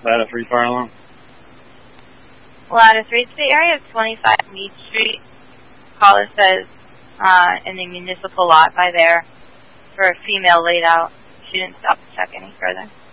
Ladder 3 fire alarm. Ladder 3, it's the area of 25 Mead Street. Caller says in the municipal lot by there for a female laid out. She didn't stop to check any further.